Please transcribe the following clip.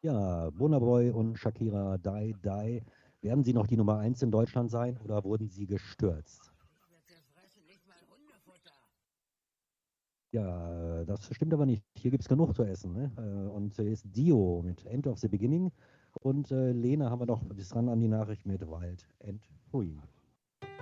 Ja, Burna Boy und Shakira, Die, Die. Werden sie noch die Nummer eins in Deutschland sein oder wurden sie gestürzt? Ja, das stimmt aber nicht. Hier gibt es genug zu essen. Ne? Und ist Dio mit End of the Beginning. Und Lena haben wir noch bis ran an die Nachricht mit Wild and Free.